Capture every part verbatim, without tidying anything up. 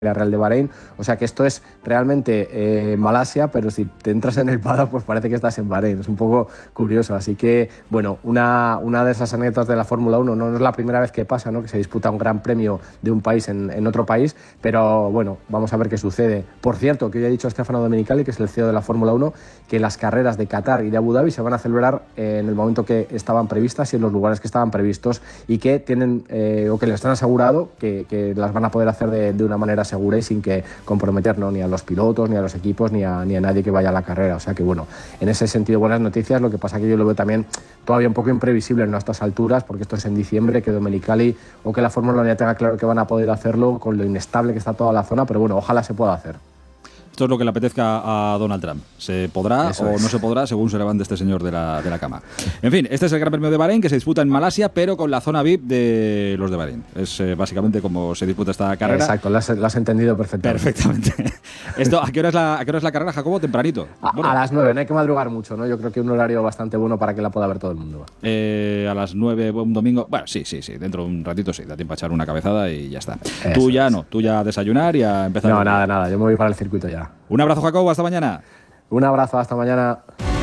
la Real de Bahrein, o sea que esto es realmente eh, Malasia, pero si te entras en el paddock pues parece que estás en Bahrein, es un poco curioso, así que bueno, una, una de esas anécdotas de la Fórmula uno, no, no es la primera vez que pasa, ¿no? Que se disputa un gran premio de un país en, en otro país, pero bueno, vamos a ver qué sucede. Por cierto, que hoy ha dicho Stefano Domenicali, que es el C E O de la Fórmula uno, que las carreras de Qatar y de Abu Dhabi se van a celebrar en el momento que estaban previstas y en los lugares que estaban previstos, y que tienen, eh, o que les han asegurado que, que las van a poder hacer de, de una manera segura y sin que comprometer, ¿no?, ni a los pilotos, ni a los equipos, ni a, ni a nadie que vaya a la carrera. O sea que bueno, en ese sentido buenas noticias. Lo que pasa que yo lo veo también todavía un poco imprevisible en estas alturas, porque esto es en diciembre, que Domenicali o que la Fórmula uno ya tenga claro que van a poder hacerlo con lo inestable que está toda la zona, pero bueno, ojalá se pueda hacer. Esto es lo que le apetezca a Donald Trump. Se podrá Eso o es. no se podrá según se levante este señor de la, de la cama. En fin, este es el Gran Premio de Bahrein, que se disputa en Malasia, pero con la zona V I P de los de Bahrein. Es eh, básicamente como se disputa esta carrera. Exacto, lo has, lo has entendido perfectamente. Perfectamente. Esto, ¿a qué hora es la, a qué hora es la carrera, Jacobo? Tempranito. A, bueno. a las nueve, no hay que madrugar mucho, ¿no? Yo creo que un horario bastante bueno para que la pueda ver todo el mundo. Eh, a las nueve, un domingo. Bueno, sí, sí, sí. Dentro de un ratito sí, da tiempo a echar una cabezada y ya está. Eso tú ya es. no, tú ya a desayunar y a empezar. No, nada, nada. Yo me voy para el circuito ya. Un abrazo, Jacobo. Hasta mañana. Un abrazo, hasta mañana.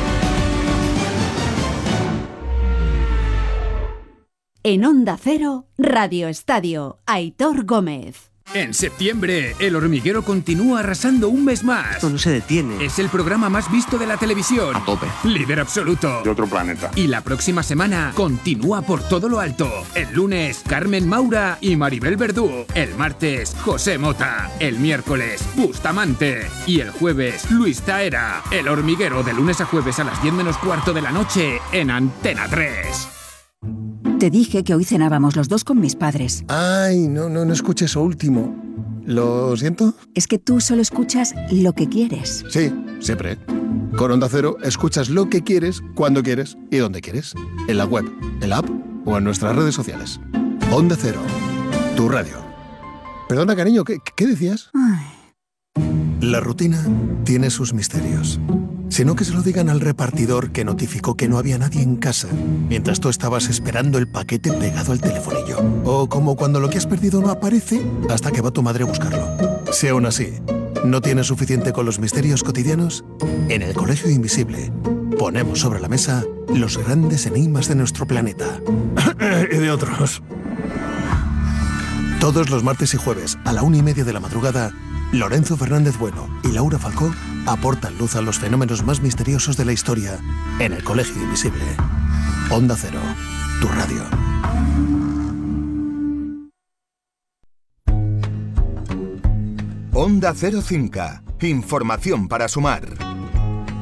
En Onda Cero, Radio Estadio, Aitor Gómez. En septiembre, El Hormiguero continúa arrasando un mes más. Esto no se detiene. Es el programa más visto de la televisión. A tope. Líder absoluto. De otro planeta. Y la próxima semana continúa por todo lo alto. El lunes, Carmen Maura y Maribel Verdú. El martes, José Mota. El miércoles, Bustamante. Y el jueves, Luis Taera. El Hormiguero, de lunes a jueves a las diez menos cuarto de la noche en Antena tres. Te dije que hoy cenábamos los dos con mis padres. Ay, no, no, no escuché eso último. ¿Lo siento? Es que tú solo escuchas lo que quieres. Sí, siempre. Con Onda Cero escuchas lo que quieres, cuando quieres y donde quieres. En la web, en la app o en nuestras redes sociales. Onda Cero, tu radio. Perdona, cariño, ¿qué, qué decías? Ay. La rutina tiene sus misterios. Sino que se lo digan al repartidor que notificó que no había nadie en casa mientras tú estabas esperando el paquete pegado al telefonillo. O como cuando lo que has perdido no aparece hasta que va tu madre a buscarlo. Si aún así no tienes suficiente con los misterios cotidianos, en el Colegio Invisible ponemos sobre la mesa los grandes enigmas de nuestro planeta. Y de otros. Todos los martes y jueves a la una y media de la madrugada, Lorenzo Fernández Bueno y Laura Falcó aportan luz a los fenómenos más misteriosos de la historia en el Colegio Invisible. Onda Cero, tu radio. Onda Cero Cinca. Información para sumar.